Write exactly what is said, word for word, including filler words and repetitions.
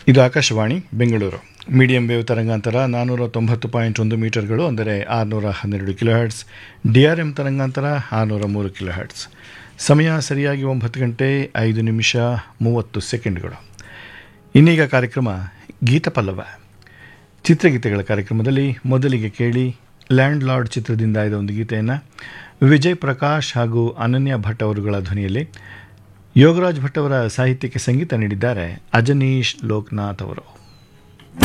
ಇದು Akashvani Bengaluru. Medium wave ತರಂಗಾಂತರ ನಾನ್ನೂರ ತೊಂಬತ್ತು ಪಾಯಿಂಟ್ ಒಂದು ಮೀಟರ್ಗಳು, ಅಂದರೆ ಆರುನೂರ ಹನ್ನೆರಡು kilo hertz. D R M ತರಂಗಾಂತರ ಆರುನೂರ ಮೂರು ಕಿಲೋ ಹರ್ಟ್ಸ್. ಸಮಯ ಸರಿಯಾಗಿ ಒಂಬತ್ತು ಗಂಟೆ ಐದು ನಿಮಿಷ ಮೂವತ್ತು ಸೆಕೆಂಡ್ಗಳು. ಇನ್ನೀಗ ಕಾರ್ಯಕ್ರಮ ಗೀತಪಲ್ಲವ. ಚಿತ್ರಗೀತೆಗಳ ಕಾರ್ಯಕ್ರಮದಲ್ಲಿ ಮೊದಲಿಗೆ ಕೇಳಿ ಲ್ಯಾಂಡ್ ಲಾರ್ಡ್ ಚಿತ್ರದಿಂದ ಇದ್ದ ಒಂದು ಗೀತೆಯನ್ನು ವಿಜಯ್ ಪ್ರಕಾಶ್ ಹಾಗೂ ಅನನ್ಯ ಭಟ್ ಅವರುಗಳ ಧ್ವನಿಯಲ್ಲಿ. ಯೋಗರಾಜ್ ಭಟ್ ಅವರ ಸಾಹಿತ್ಯಕ್ಕೆ ಸಂಗೀತ ನೀಡಿದ್ದಾರೆ ಅಜನೀಶ್ ಲೋಕನಾಥ್ ಅವರು.